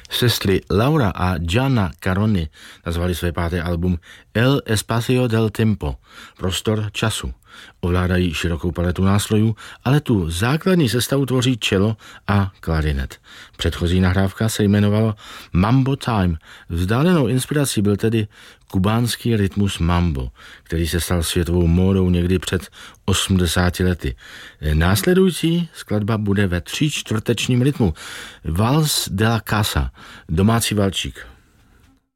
Sestry Laura a Gianna Caroni nazvali své páté album El Espacio del Tempo, prostor času. Ovládají širokou paletu nástrojů, ale tu základní sestavu tvoří cello a klarinet. Předchozí nahrávka se jmenovala Mambo Time. Vzdálenou inspirací byl tedy kubánský rytmus mambo, který se stal světovou módou někdy před 80 lety. Následující skladba bude ve 3/4 rytmu. Vals de la Casa, domácí valčík.